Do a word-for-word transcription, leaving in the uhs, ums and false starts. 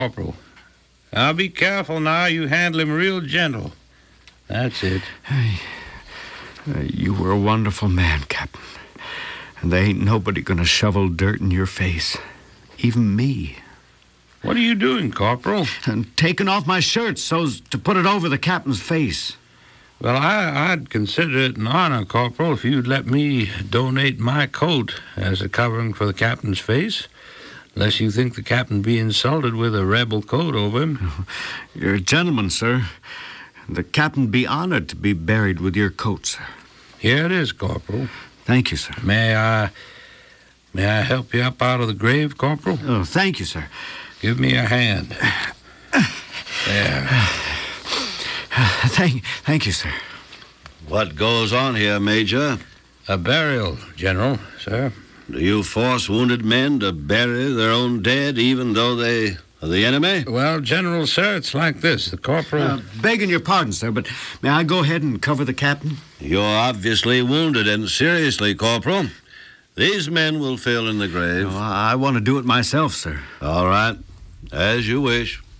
Corporal. Now be careful now. You handle him real gentle. That's it. Hey, uh, you were a wonderful man, Captain. And there ain't nobody gonna shovel dirt in your face. Even me. What are you doing, Corporal? I'm taking off my shirt so's to put it over the captain's face. Well, I, I'd consider it an honor, Corporal, if you'd let me donate my coat as a covering for the captain's face. Unless you think the captain be insulted with a rebel coat over him. You're a gentleman, sir. The captain be honored to be buried with your coat, sir. Here it is, Corporal. Thank you, sir. May I... May I help you up out of the grave, Corporal? Oh, thank you, sir. Give me a hand. There. Thank, thank you, sir. What goes on here, Major? A burial, General, sir. Do you force wounded men to bury their own dead even though they are the enemy? Well, General, sir, it's like this. The corporal... Uh, begging your pardon, sir, but may I go ahead and cover the captain? You're obviously wounded and seriously, Corporal. These men will fill in the grave. Oh, I want to do it myself, sir. All right. As you wish.